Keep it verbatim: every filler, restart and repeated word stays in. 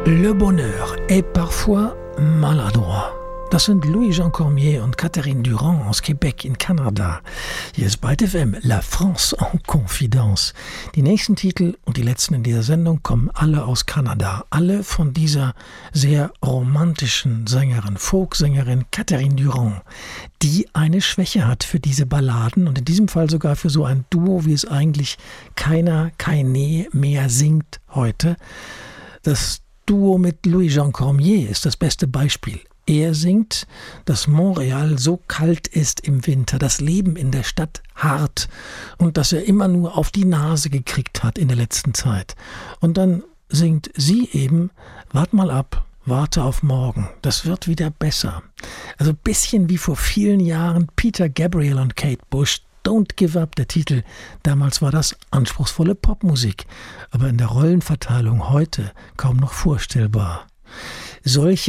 Le bonheur est parfois maladroit. Das sind Louis-Jean Cormier und Catherine Durand aus Quebec in Kanada. Hier ist Byte F M, La France en Confidence. Die nächsten Titel und die letzten in dieser Sendung kommen alle aus Kanada. Alle von dieser sehr romantischen Sängerin, Folksängerin Catherine Durand, die eine Schwäche hat für diese Balladen und in diesem Fall sogar für so ein Duo, wie es eigentlich keiner, keine mehr singt heute. Das Duo mit Louis-Jean Cormier ist das beste Beispiel. Er singt, dass Montreal so kalt ist im Winter, das Leben in der Stadt hart und dass er immer nur auf die Nase gekriegt hat in der letzten Zeit. Und dann singt sie eben, wart mal ab, warte auf morgen, das wird wieder besser. Also ein bisschen wie vor vielen Jahren Peter Gabriel und Kate Bush, Don't Give Up, der Titel. Damals war das anspruchsvolle Popmusik, aber in der Rollenverteilung heute kaum noch vorstellbar. Solche